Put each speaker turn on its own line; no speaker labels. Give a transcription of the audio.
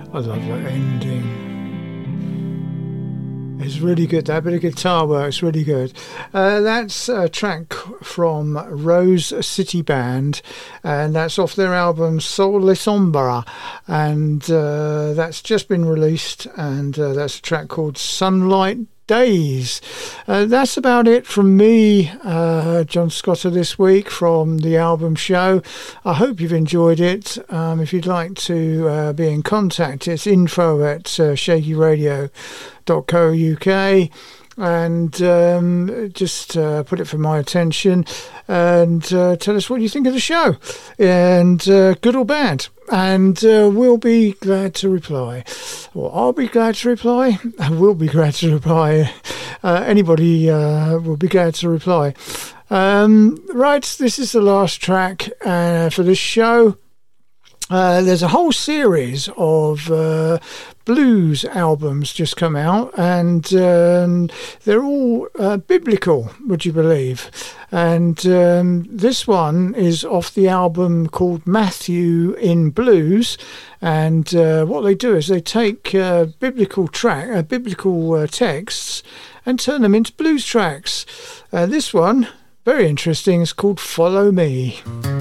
I love that ending. It's really good. That bit of guitar work's really good. That's a track from Rose City Band, and that's off their album Sol Le Sombra, and that's just been released, and that's a track called Sunlight Days. That's about it from me, John Scotter, this week from the album show. I hope you've enjoyed it. If you'd like to be in contact, it's info@shakyradio.co.uk, and just put it for my attention, and tell us what you think of the show, and good or bad, and we'll be glad to reply, or I'll be glad to reply, we'll be glad to reply, anybody will be glad to reply. Right, this is the last track for this show. There's a whole series of blues albums just come out, and they're all biblical, would you believe? And this one is off the album called Matthew in Blues, and what they do is they take biblical texts and turn them into blues tracks. This one, very interesting, is called Follow Me.